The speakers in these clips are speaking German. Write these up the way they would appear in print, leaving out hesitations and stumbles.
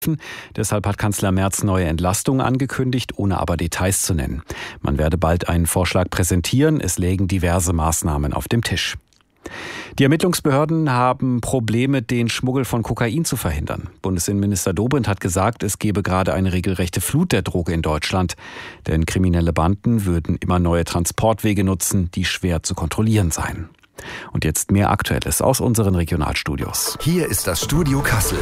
Deshalb hat Kanzler Merz neue Entlastungen angekündigt, ohne aber Details zu nennen. Man werde bald einen Vorschlag präsentieren. Es lägen diverse Maßnahmen auf dem Tisch. Die Ermittlungsbehörden haben Probleme, den Schmuggel von Kokain zu verhindern. Bundesinnenminister Dobrindt hat gesagt, es gebe gerade eine regelrechte Flut der Droge in Deutschland. Denn kriminelle Banden würden immer neue Transportwege nutzen, die schwer zu kontrollieren seien. Und jetzt mehr Aktuelles aus unseren Regionalstudios. Hier ist das Studio Kassel.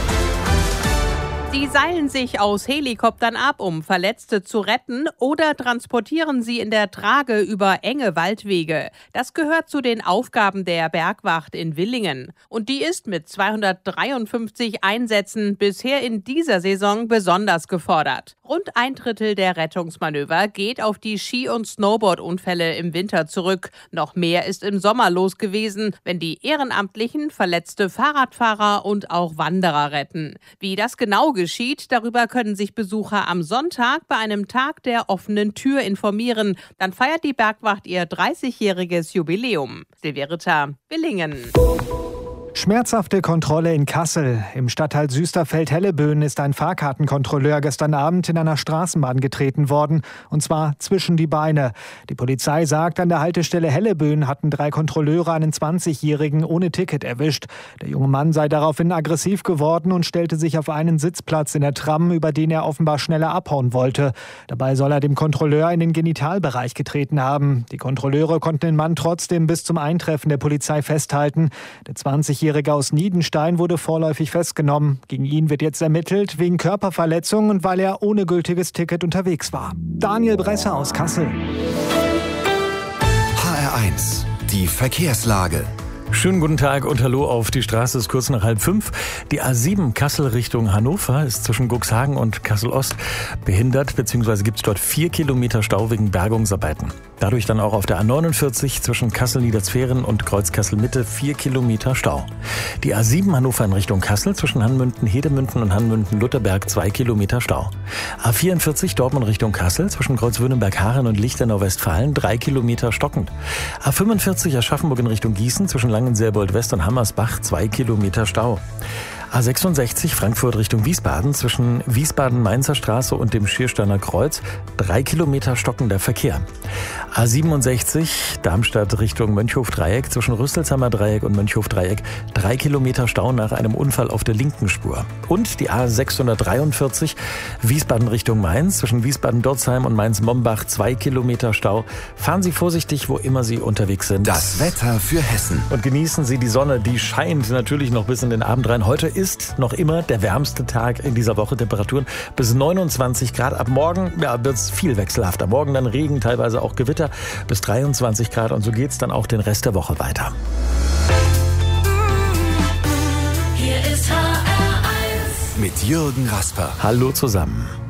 Sie seilen sich aus Helikoptern ab, um Verletzte zu retten, oder transportieren sie in der Trage über enge Waldwege. Das gehört zu den Aufgaben der Bergwacht in Villingen. Und die ist mit 253 Einsätzen bisher in dieser Saison besonders gefordert. Rund 1/3 der Rettungsmanöver geht auf die Ski- und Snowboard-Unfälle im Winter zurück. Noch mehr ist im Sommer los gewesen, wenn die Ehrenamtlichen verletzte Fahrradfahrer und auch Wanderer retten. Wie das genau geschieht, darüber können sich Besucher am Sonntag bei einem Tag der offenen Tür informieren. Dann feiert die Bergwacht ihr 30-jähriges Jubiläum. Silvia Ritter, Villingen. Schmerzhafte Kontrolle in Kassel. Im Stadtteil Süsterfeld-Helleböen ist ein Fahrkartenkontrolleur gestern Abend in einer Straßenbahn getreten worden, und zwar zwischen die Beine. Die Polizei sagt, an der Haltestelle Helleböen hatten 3 Kontrolleure einen 20-Jährigen ohne Ticket erwischt. Der junge Mann sei daraufhin aggressiv geworden und stellte sich auf einen Sitzplatz in der Tram, über den er offenbar schneller abhauen wollte. Dabei soll er dem Kontrolleur in den Genitalbereich getreten haben. Die Kontrolleure konnten den Mann trotzdem bis zum Eintreffen der Polizei festhalten. Der 20-Jährige aus Niedenstein wurde vorläufig festgenommen. Gegen ihn wird jetzt ermittelt wegen Körperverletzung und weil er ohne gültiges Ticket unterwegs war. Daniel Bresser aus Kassel. HR1, die Verkehrslage. Schönen guten Tag und hallo auf die Straße, ist kurz nach 4:30. Die A7 Kassel Richtung Hannover ist zwischen Cuxhagen und Kassel-Ost behindert, beziehungsweise gibt es dort 4 Kilometer Stau wegen Bergungsarbeiten. Dadurch dann auch auf der A49 zwischen Kassel-Niederzweren und Kreuz-Kassel-Mitte 4 Kilometer Stau. Die A7 Hannover in Richtung Kassel zwischen Hanmünden-Hedemünden und Hanmünden-Lutherberg 2 Kilometer Stau. A44 Dortmund Richtung Kassel zwischen Kreuzwürdenberg-Haaren und Lichtenau-Westfalen 3 Kilometer stockend. A45 Aschaffenburg in Richtung Gießen zwischen Langenselbold-West und Hammersbach 2 Kilometer Stau. A66 Frankfurt Richtung Wiesbaden zwischen Wiesbaden-Mainzer Straße und dem Schiersteiner Kreuz 3 Kilometer stockender Verkehr. A67 Darmstadt Richtung Mönchhof-Dreieck zwischen Rüsselsheimer Dreieck und Mönchhof-Dreieck 3 Kilometer Stau nach einem Unfall auf der linken Spur. Und die A643 Wiesbaden Richtung Mainz zwischen Wiesbaden-Dorzheim und Mainz-Mombach 2 Kilometer Stau. Fahren Sie vorsichtig, wo immer Sie unterwegs sind. Das Wetter für Hessen. Und genießen Sie die Sonne, die scheint natürlich noch bis in den Abend rein. Heute ist noch immer der wärmste Tag in dieser Woche. Temperaturen bis 29 Grad. Ab morgen wird es viel wechselhafter. Morgen dann Regen, teilweise auch Gewitter bis 23 Grad. Und so geht es dann auch den Rest der Woche weiter. Hier ist HR1 mit Jürgen Rasper. Hallo zusammen.